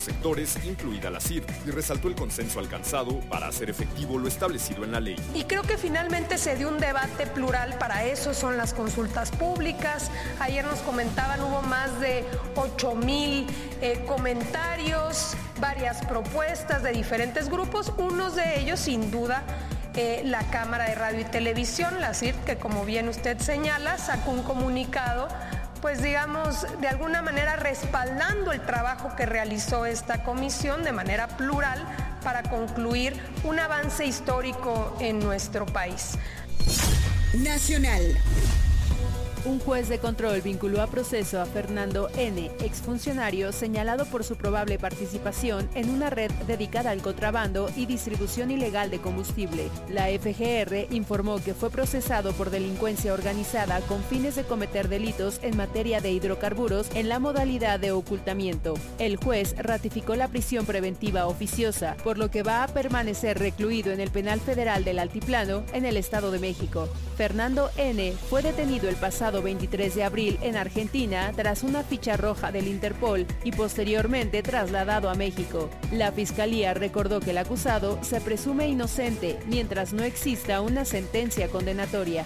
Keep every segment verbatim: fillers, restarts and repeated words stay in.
sectores, incluida la C I R, y resaltó el consenso alcanzado para hacer efectivo lo establecido en la ley. Y creo que finalmente se dio un debate plural, para eso son las consultas públicas. Ayer nos comentaban, hubo más de ocho mil eh, comentarios, varias propuestas de diferentes grupos, unos de ellos sin duda eh, la Cámara de Radio y Televisión, la C I R, que como bien usted señala, sacó un comunicado, pues digamos, de alguna manera respaldando el trabajo que realizó esta comisión de manera plural para concluir un avance histórico en nuestro país. Nacional. Un juez de control vinculó a proceso a Fernando N., exfuncionario señalado por su probable participación en una red dedicada al contrabando y distribución ilegal de combustible. La F G R informó que fue procesado por delincuencia organizada con fines de cometer delitos en materia de hidrocarburos en la modalidad de ocultamiento. El juez ratificó la prisión preventiva oficiosa, por lo que va a permanecer recluido en el Penal Federal del Altiplano, en el Estado de México. Fernando N. fue detenido el pasado veintitrés de abril en Argentina tras una ficha roja del Interpol y posteriormente trasladado a México. La Fiscalía recordó que el acusado se presume inocente mientras no exista una sentencia condenatoria.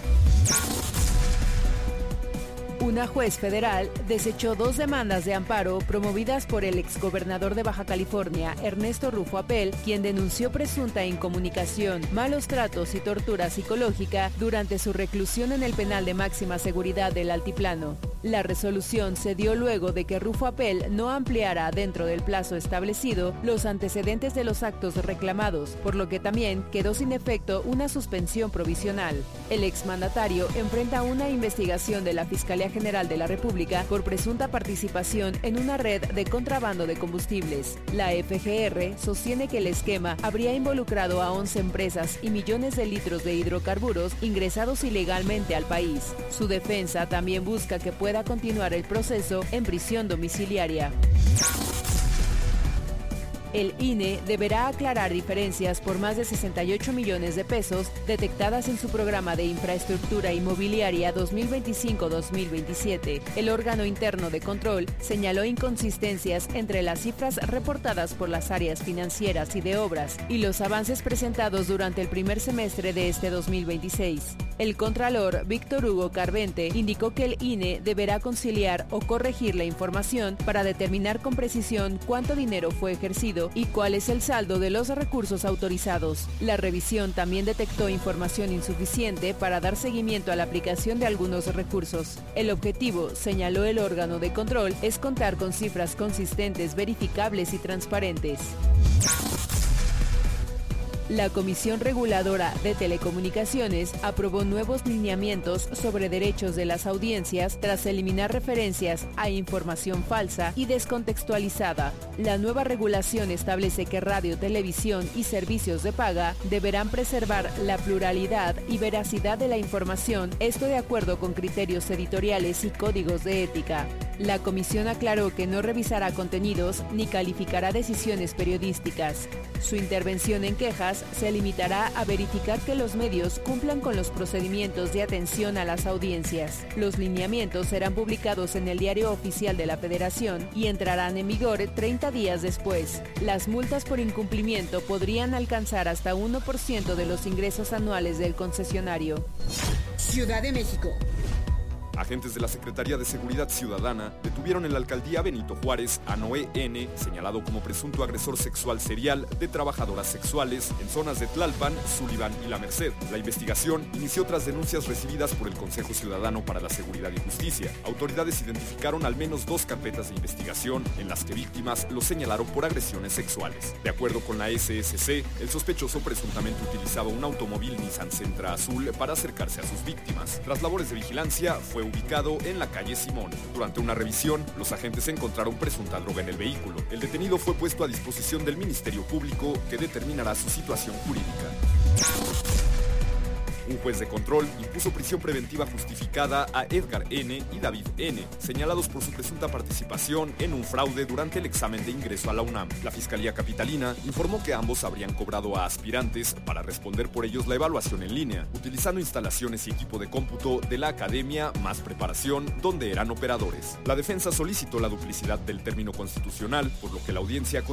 Una juez federal desechó dos demandas de amparo promovidas por el exgobernador de Baja California, Ernesto Rufo Apel, quien denunció presunta incomunicación, malos tratos y tortura psicológica durante su reclusión en el penal de máxima seguridad del Altiplano. La resolución se dio luego de que Rufo Apel no ampliara dentro del plazo establecido los antecedentes de los actos reclamados, por lo que también quedó sin efecto una suspensión provisional. El exmandatario enfrenta una investigación de la Fiscalía General de la República por presunta participación en una red de contrabando de combustibles. La F G R sostiene que el esquema habría involucrado a once empresas y millones de litros de hidrocarburos ingresados ilegalmente al país. Su defensa también busca que pueda continuar el proceso en prisión domiciliaria. El I N E deberá aclarar diferencias por más de sesenta y ocho millones de pesos detectadas en su programa de infraestructura inmobiliaria dos mil veinticinco a dos mil veintisiete. El órgano interno de control señaló inconsistencias entre las cifras reportadas por las áreas financieras y de obras y los avances presentados durante el primer semestre de este dos mil veintiséis. El contralor Víctor Hugo Carvente indicó que el I N E deberá conciliar o corregir la información para determinar con precisión cuánto dinero fue ejercido y cuál es el saldo de los recursos autorizados. La revisión también detectó información insuficiente para dar seguimiento a la aplicación de algunos recursos. El objetivo, señaló el órgano de control, es contar con cifras consistentes, verificables y transparentes. La Comisión Reguladora de Telecomunicaciones aprobó nuevos lineamientos sobre derechos de las audiencias tras eliminar referencias a información falsa y descontextualizada. La nueva regulación establece que radio, televisión y servicios de paga deberán preservar la pluralidad y veracidad de la información, esto de acuerdo con criterios editoriales y códigos de ética. La comisión aclaró que no revisará contenidos ni calificará decisiones periodísticas. Su intervención en quejas se limitará a verificar que los medios cumplan con los procedimientos de atención a las audiencias. Los lineamientos serán publicados en el Diario Oficial de la Federación y entrarán en vigor treinta días después. Las multas por incumplimiento podrían alcanzar hasta uno por ciento de los ingresos anuales del concesionario. Ciudad de México. Agentes de la Secretaría de Seguridad Ciudadana detuvieron en la alcaldía Benito Juárez a Noé N., señalado como presunto agresor sexual serial de trabajadoras sexuales en zonas de Tlalpan, Sullivan y La Merced. La investigación inició tras denuncias recibidas por el Consejo Ciudadano para la Seguridad y Justicia. Autoridades identificaron al menos dos carpetas de investigación en las que víctimas lo señalaron por agresiones sexuales. De acuerdo con la S S C, el sospechoso presuntamente utilizaba un automóvil Nissan Sentra azul para acercarse a sus víctimas. Tras labores de vigilancia, fue ubicado en la calle Simón. Durante una revisión, los agentes encontraron presunta droga en el vehículo. El detenido fue puesto a disposición del Ministerio Público, que determinará su situación jurídica. Un juez de control impuso prisión preventiva justificada a Edgar N. y David N., señalados por su presunta participación en un fraude durante el examen de ingreso a la UNAM. La Fiscalía Capitalina informó que ambos habrían cobrado a aspirantes para responder por ellos la evaluación en línea, utilizando instalaciones y equipo de cómputo de la academia más preparación, donde eran operadores. La defensa solicitó la duplicidad del término constitucional, por lo que la audiencia